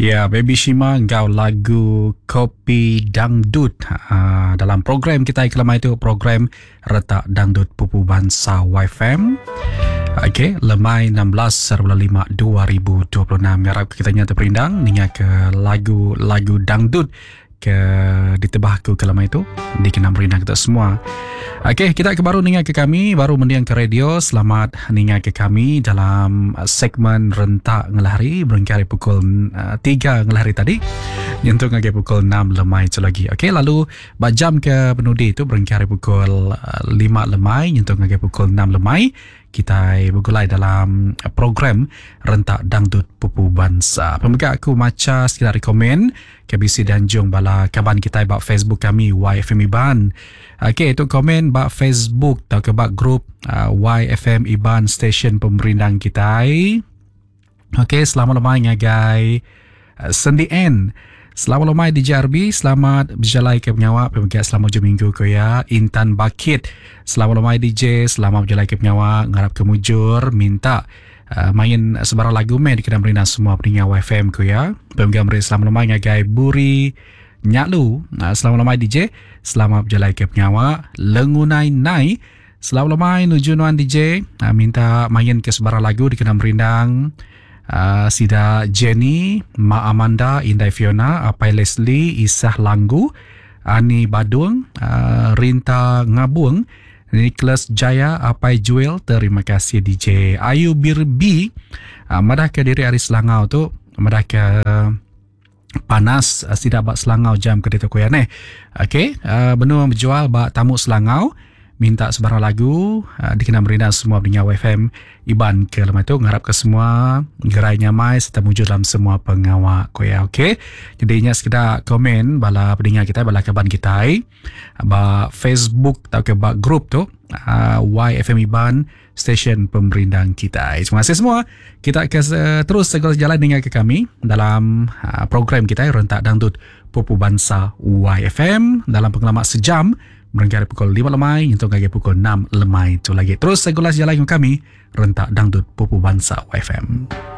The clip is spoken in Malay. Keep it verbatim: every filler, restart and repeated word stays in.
Ya, Baby Shima ngau lagu Kopi Dangdut uh, dalam program kita kelama itu program Retak Dangdut Pupu Bangsa Y F M. Okey, lemai enam belas lima dua ribu dua puluh enam. Harap kita nyata perindang ningat ke lagu-lagu dangdut ke ditebah ke kelama itu dikenam perindang kita semua. Okey, kita ke baru ningat ke kami, baru mendiang ke radio. Selamat ningat ke kami dalam segmen Rentak Ngelahari berengkari pukul uh, tiga ngelahari tadi. Nyentuh ngagi pukul enam lemai tu lagi. Okey, lalu bajam ke penudi itu berengkari pukul uh, lima lemai, nyentuh ngagi pukul enam lemai. Kita bergulai dalam program Rentak Dangdut Pupu Bangsa. Pemegang aku maca sekitar komen K B C dan Jung bala kaban kita bak Facebook kami Y F M Iban. Okey, itu komen bak Facebook atau ke bak grup uh, Y F M Iban Station Pemerindang kita. Okey, selamat lemai ngagai uh, Sendi N. Selamat lemai D J R B, selamat berjalai ke penyawa, pemegang selamat hujung minggu ko ya. Intan Bakit, selamat lemai D J, selamat berjalai ke penyawa, ngarap ke mujur, minta uh, main sebarang lagu main di kedai merina semua pendengar Y F M ko ya. Pemegang mereka selamat lemai ngagai Buri Nyaklu, uh, selamat lemai D J, selamat berjalai ke penyawa, Lengunai Nai, selamat lemai Nujunuan D J, uh, minta main ke sebarang lagu di kedai merindang. Uh, Sida Jenny, Ma Amanda, Indai Fiona, Apai Leslie, Isah Langgu, Ani Badung, uh, Rinta Ngabung, Nicholas Jaya, Apai Joel. Terima kasih D J Ayu Birbi. uh, Madah ke diri Aris Selangau tu, madah ke uh, panas uh, Sida bak Selangau jam kedai tu koyan eh. Okey, uh, benua berjual bak tamu Selangau, minta sebarang lagu uh, dikenal merina semua pendengar Y F M Iban ke lemah itu, ngarap ke semua gerai nyamai serta wujud dalam semua pengawak ko ya. Okey, jadi ingat sekedar komen bala pendengar kita, bala kaban kita ba Facebook atau ke ba grup tu uh, Y F M Iban Station Pemerindang kita. Terima kasih semua. Kita ke uh, terus segala jalan dengan ke kami dalam uh, program kita Rentak Dangdut Pupu Bangsa Y F M dalam pengalaman sejam berengkari pukul lima lemai untuk ngagi pukul enam lemai tu lagi. Terus segala jalan dengan kami Rentak Dangdut Pupu Bangsa Y F M.